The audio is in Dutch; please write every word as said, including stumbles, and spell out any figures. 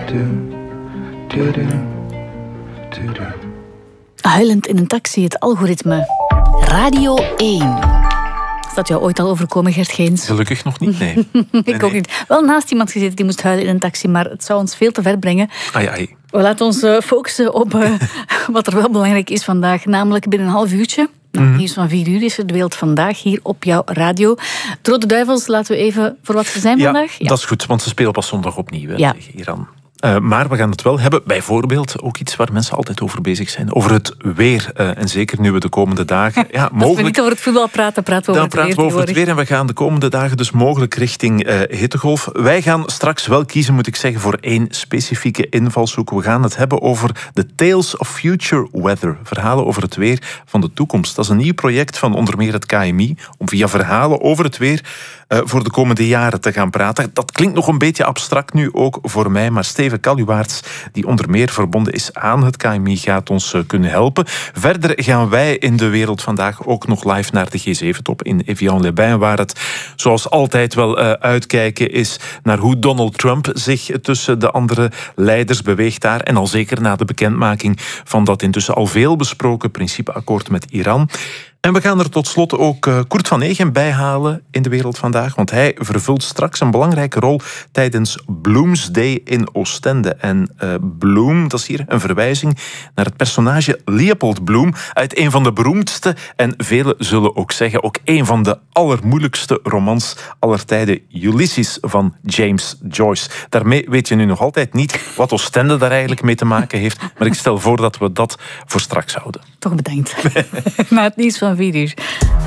Huilend in een taxi, het algoritme. Radio één. Is dat jou ooit al overkomen, Gert Geens? Gelukkig nog niet, nee. Ik nee, ook nee. niet. Wel naast iemand gezeten die moest huilen in een taxi, maar het zou ons veel te ver brengen. Ai, ai. We laten ons uh, focussen op uh, wat er wel belangrijk is vandaag. Namelijk binnen een half uurtje. Nou, Mm-hmm. nieuws van vier uur is er de wereld vandaag hier op jouw radio. De Rode Duivels, laten we even voor wat ze zijn Ja, vandaag. dat is goed, want ze spelen pas zondag opnieuw hè, Ja. tegen Iran. Uh, maar we gaan het wel hebben, bijvoorbeeld, ook iets waar mensen altijd over bezig zijn, over het weer. Uh, en zeker nu we de komende dagen... Ja, Als mogelijk, we niet over het voetbal praten, praten we dan over het weer. praten we over het weer en we gaan de komende dagen dus mogelijk richting uh, hittegolf. Wij gaan straks wel kiezen, moet ik zeggen, voor één specifieke invalshoek. We gaan het hebben over de Tales of Future Weather. Verhalen over het weer van de toekomst. Dat is een nieuw project van onder meer het K M I, om via verhalen over het weer uh, voor de komende jaren te gaan praten. Dat klinkt nog een beetje abstract nu ook voor mij, maar Steven Kaluwaerts, die onder meer verbonden is aan het K M I, gaat ons uh, kunnen helpen. Verder gaan wij in de wereld vandaag ook nog live naar de G zeven top in Evian-les-Bains, waar het zoals altijd wel uh, uitkijken is naar hoe Donald Trump zich tussen de andere leiders beweegt daar. En al zeker na de bekendmaking van dat intussen al veel besproken principeakkoord met Iran. En we gaan er tot slot ook uh, Koert van Egem bijhalen in de wereld vandaag, want hij vervult straks een belangrijke rol tijdens Bloomsday in Oostende. En uh, Bloom, dat is hier een verwijzing naar het personage Leopold Bloom uit een van de beroemdste en velen zullen ook zeggen ook een van de allermoeilijkste romans aller tijden, Ulysses van James Joyce. Daarmee weet je nu nog altijd niet wat Oostende daar eigenlijk mee te maken heeft, maar ik stel voor dat we dat voor straks houden. Toch bedankt. Na het nieuws van vier uur.